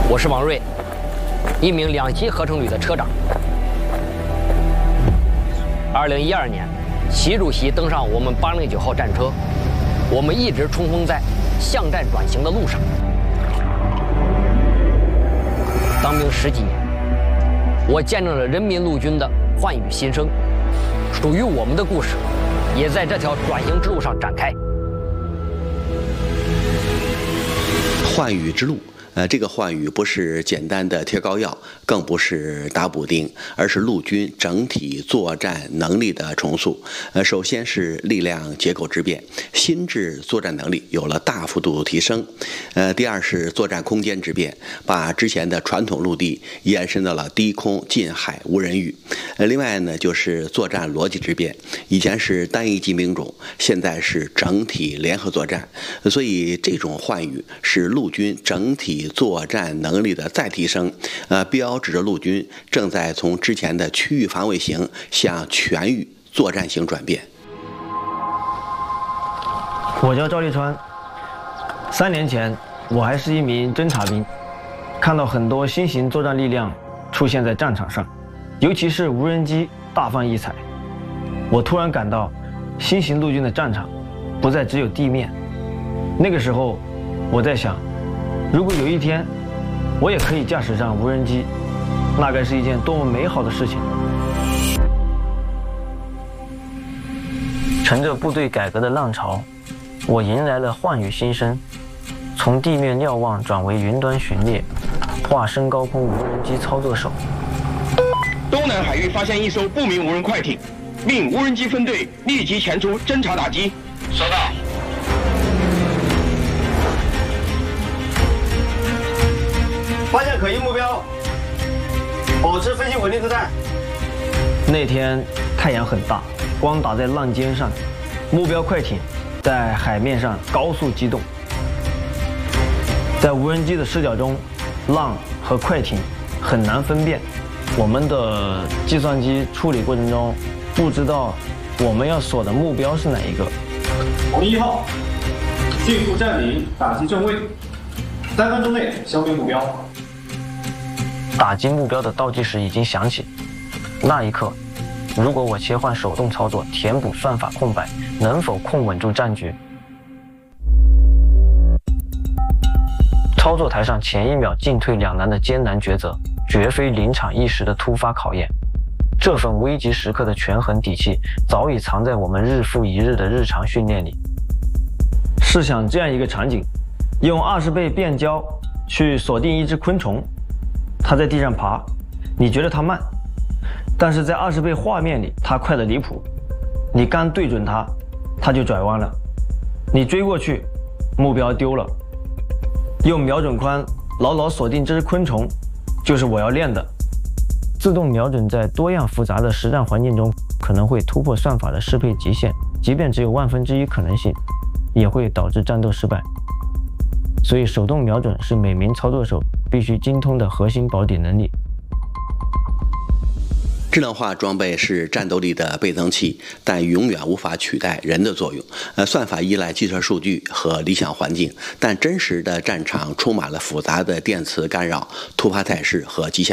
我是王瑞，一名2栖合成旅的车长。2012年，习主席登上我们809号战车，我们一直冲锋在巷战转型的路上。当兵10几年，我见证了人民陆军的焕与新生，属于我们的故事，也在这条转型之路上展开。 焕与之路。这个焕与不是简单的贴膏药，更不是打补丁，而是陆军整体作战能力的重塑。首先是力量结构之变，新制作战能力有了大幅度提升。第二是作战空间之变，把之前的传统陆地延伸到了低空、近海、无人域。另外呢，就是作战逻辑之变，以前是单一机兵种，现在是整体联合作战。所以这种焕与是陆军整体作战能力的再提升，标志着陆军正在从之前的区域防卫型向全域作战型转变。 我叫赵立川，3年前我还是一名侦察兵，看到很多新型作战力量出现在战场上，尤其是无人机大放异彩。我突然感到，新型陆军的战场不再只有地面。那个时候，我在想，如果有一天我也可以驾驶上无人机，那该是一件多么美好的事情。乘着部队改革的浪潮，我迎来了焕与新生，从地面瞭望转为云端巡猎，化身高空无人机操作手。 东南海域发现一艘不明无人快艇，命无人机分队立即前出侦察打击。收到。 发现可疑目标，保持飞行稳定姿态。那天太阳很大，光打在浪尖上，目标快艇在海面上高速机动。在无人机的视角中，浪和快艇很难分辨。我们的计算机处理过程中，不知道我们要锁的目标是哪一个。 我们1号，迅速占领，打击正位，3分钟内消灭目标。 打击目标的倒计时已经响起，那一刻，如果我切换手动操作，填补算法空白，能否控稳住战局？操作台上前1秒进退两难的艰难抉择，绝非临场一时的突发考验。这份危急时刻的权衡底气，早已藏在我们日复一日的日常训练里。试想这样一个场景，用20倍变焦去锁定一只昆虫。它在地上爬，你觉得它慢，但是在20倍画面里，它快得离谱。你刚对准它，它就拽弯了。你追过去，目标丢了。用瞄准框牢牢锁定这只昆虫，就是我要练的。自动瞄准在多样复杂的实战环境中，可能会突破算法的适配极限，即便只有1/1000可能性，也会导致战斗失败。所以手动瞄准是每名操作手必须精通的核心保底能力。 智能化装备是战斗力的倍增器，但永远无法取代人的作用。算法依赖计算数据和理想环境，但真实的战场充满了复杂的电磁干扰、突发态势和极限